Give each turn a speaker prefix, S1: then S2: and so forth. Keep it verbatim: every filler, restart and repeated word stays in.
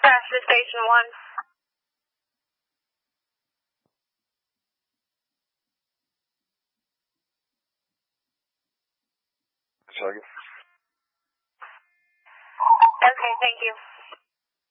S1: Dispatch to Station one.
S2: Second.
S1: Okay, thank you.